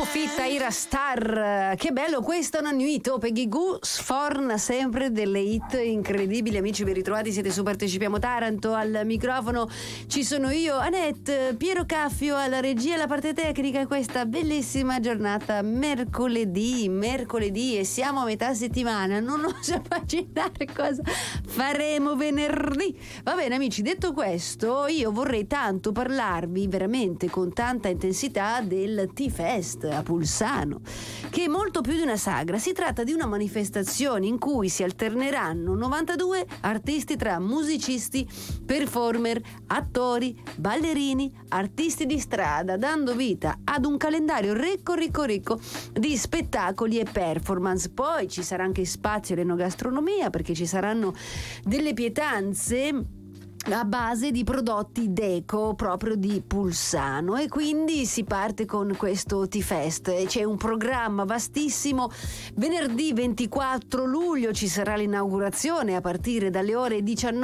Fitta Ira Star, che bello questo Nanuito. Peggy Goo sforna sempre delle hit incredibili. Amici, ben ritrovati, siete su Partecipiamo Taranto. Al microfono ci sono io, Annette, Piero Caffio alla regia e alla parte tecnica in questa bellissima giornata mercoledì, e siamo a metà settimana. Non oso immaginare cosa faremo venerdì. Va bene amici, detto questo, io vorrei tanto parlarvi veramente con tanta intensità del T-Fest a Pulsano, che è molto più di una sagra. Si tratta di una manifestazione in cui si alterneranno 92 artisti tra musicisti, performer, attori, ballerini, artisti di strada, dando vita ad un calendario ricco di spettacoli e performance. Poi ci sarà anche spazio all'enogastronomia, perché ci saranno delle pietanze a base di prodotti deco proprio di Pulsano, e quindi si parte con questo T-Fest. C'è un programma vastissimo. Venerdì 24 luglio ci sarà l'inaugurazione a partire dalle ore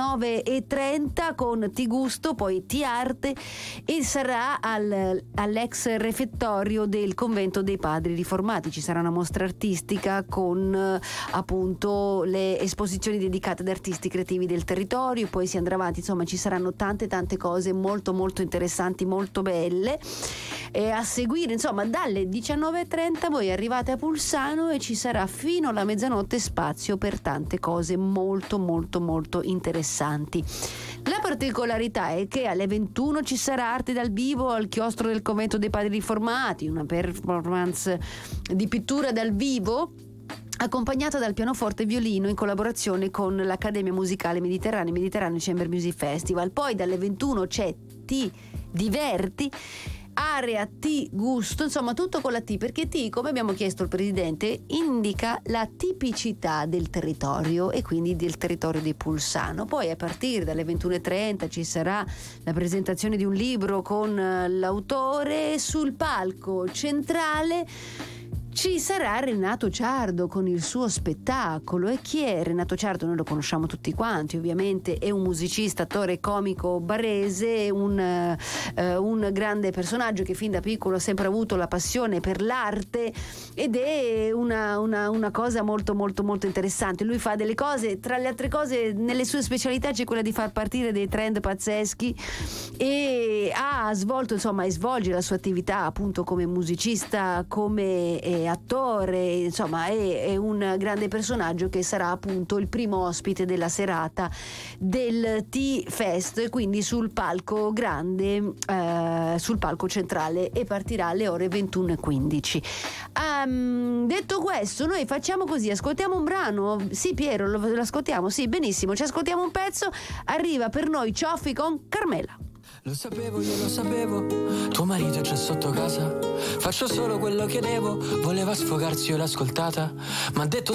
19:30 con T-Gusto, poi T-Arte, e sarà all'ex refettorio del convento dei padri riformati. Ci sarà una mostra artistica con appunto le esposizioni dedicate ad artisti creativi del territorio, poi si andrà avanti. Insomma, ci saranno tante cose molto interessanti, molto belle, e a seguire. Insomma, dalle 19:30 voi arrivate a Pulsano e ci sarà fino alla mezzanotte spazio per tante cose molto interessanti. La particolarità è che alle 21 ci sarà arte dal vivo al chiostro del convento dei padri riformati, una performance di pittura dal vivo accompagnata dal pianoforte e violino in collaborazione con l'Accademia Musicale Mediterraneo Chamber Music Festival. Poi dalle 21 c'è Ti Diverti, area T Gusto, insomma tutto con la T, perché T, come abbiamo chiesto al presidente, indica la tipicità del territorio e quindi del territorio di Pulsano. Poi a partire dalle 21:30 ci sarà la presentazione di un libro con l'autore. Sul palco centrale ci sarà Renato Ciardo con il suo spettacolo. E chi è Renato Ciardo? Noi lo conosciamo tutti quanti, ovviamente è un musicista, attore comico barese, un grande personaggio che fin da piccolo ha sempre avuto la passione per l'arte, ed è una cosa molto interessante. Lui fa delle cose, tra le altre cose nelle sue specialità c'è quella di far partire dei trend pazzeschi, e ha svolto, insomma, e svolge la sua attività appunto come musicista, come attore. Insomma è un grande personaggio che sarà appunto il primo ospite della serata del T-Fest, e quindi sul palco grande, sul palco centrale, e partirà alle ore 21:15. Detto questo, noi facciamo così, ascoltiamo un brano. Sì Piero, lo ascoltiamo? Sì, benissimo, ci ascoltiamo un pezzo. Arriva per noi Cioffi con Carmela. Lo sapevo, io lo sapevo, tuo marito è già sotto casa. Faccio solo quello che devo, voleva sfogarsi, io l'ho ascoltata. Ma ha detto